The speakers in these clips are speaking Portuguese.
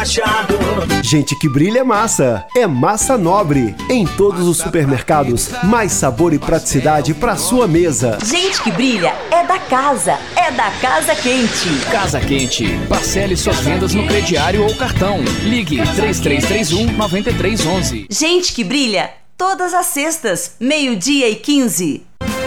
Gente que brilha é massa. É Massa Nobre. Em todos os supermercados, mais sabor e praticidade para sua mesa. Gente que brilha é da Casa Quente. Casa Quente. Parcele suas vendas no crediário ou cartão. Ligue 3331-9311. Gente que brilha todas as sextas, 12:15.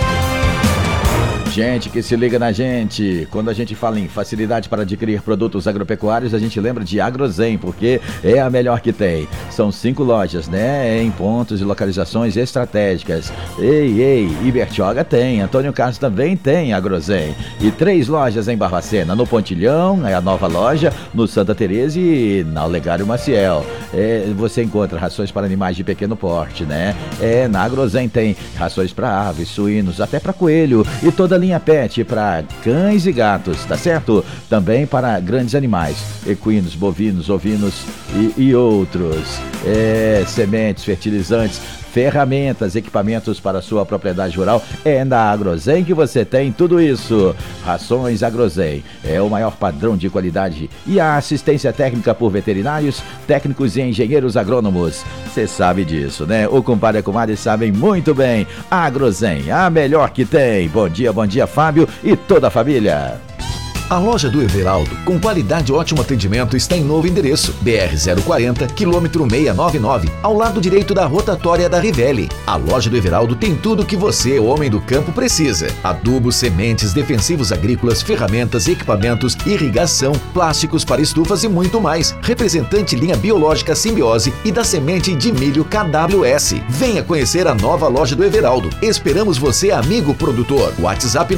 Gente que se liga na gente, quando a gente fala em facilidade para adquirir produtos agropecuários, a gente lembra de Agrozen, porque é a melhor que tem. São 5 lojas, né, em pontos e localizações estratégicas. E Bertioga tem, Antônio Carlos também tem Agrozen. E 3 lojas em Barbacena, no Pontilhão, é a nova loja, no Santa Teresa e na Olegário Maciel. Você encontra rações para animais de pequeno porte, né? Na Agrozen tem rações para aves, suínos, até para coelho e toda a linha pet para cães e gatos, tá certo? Também para grandes animais, equinos, bovinos, ovinos e outros. Sementes, fertilizantes, ferramentas, equipamentos para sua propriedade rural. É na Agrozen que você tem tudo isso. Rações Agrozen é o maior padrão de qualidade e a assistência técnica por veterinários, técnicos e engenheiros agrônomos. Você sabe disso, né? O compadre e a comadre sabem muito bem. Agrozen, a melhor que tem. Bom dia, Fábio e toda a família. A loja do Everaldo, com qualidade e ótimo atendimento, está em novo endereço, BR-040, quilômetro 699, ao lado direito da rotatória da Rivelli. A loja do Everaldo tem tudo o que você, homem do campo, precisa: adubos, sementes, defensivos agrícolas, ferramentas, equipamentos, irrigação, plásticos para estufas e muito mais. Representante linha biológica Simbiose e da semente de milho KWS. Venha conhecer a nova loja do Everaldo. Esperamos você, amigo produtor. WhatsApp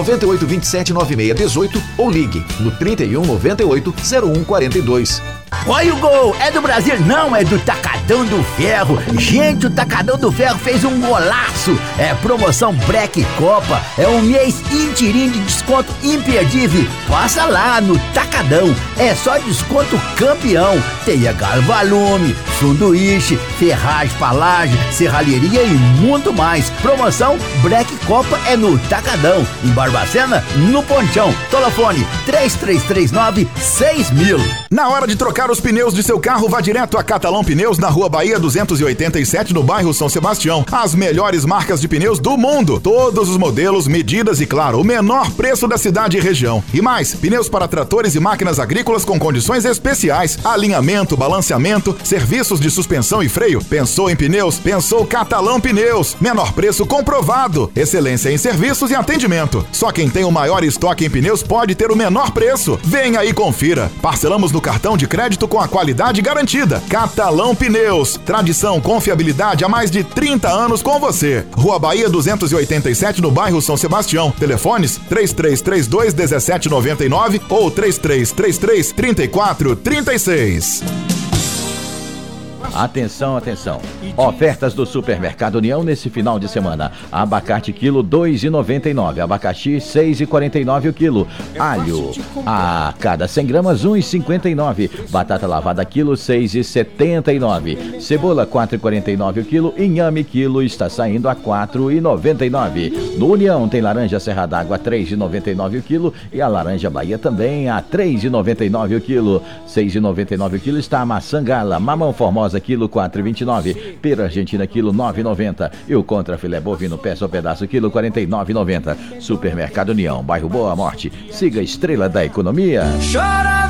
998279618 ou ligue no 31 98 01 42. Olha o gol! É do Brasil? Não, é do Tacadão do Ferro. Gente, o Tacadão do Ferro fez um golaço. É promoção Black Copa. É um mês inteirinho de desconto imperdível. Passa lá no Tacadão. É só desconto campeão. Tem Galvalume, sanduíche, ferragem, palagem, serralheria e muito mais. Promoção Black Copa é no Tacadão. Em Barbacena, no Ponchão. Telefone 3339-6000. Na hora de trocar os pneus de seu carro, vá direto a Catalão Pneus, na Rua Bahia 287, no bairro São Sebastião. As melhores marcas de pneus do mundo. Todos os modelos, medidas e, claro, o menor preço da cidade e região. E mais, pneus para tratores e máquinas agrícolas com condições especiais. Alinhamento, balanceamento, serviços de suspensão e freio. Pensou em pneus? Pensou Catalão Pneus. Menor preço comprovado. Excelência em serviços e atendimento. Só quem tem o maior estoque em pneus pode ter o menor preço. Venha e confira. Parcelamos no cartão de crédito com a qualidade garantida. Catalão Pneus. Tradição, confiabilidade há mais de 30 anos com você. Rua Bahia 287, no bairro São Sebastião. Telefones 3332-1799 ou 3333-3436. Atenção, atenção. Ofertas do Supermercado União nesse final de semana. Abacate quilo 2,99. Abacaxi 6,49 o quilo. Alho a cada 100 gramas 1,59. Batata lavada quilo 6,79. Cebola 4,49 o quilo. Inhame quilo está saindo a 4,99. No União tem laranja Serra d'Água 3,99 o quilo e a laranja Bahia também a 3,99 o quilo. 6,99 o quilo está a maçã gala. Mamão Formosa quilo 4,29. Pera Argentina quilo 9,90. E o contrafilé bovino peça ou pedaço quilo 49,90. Supermercado União, bairro Boa Morte. Siga a estrela da economia. Chora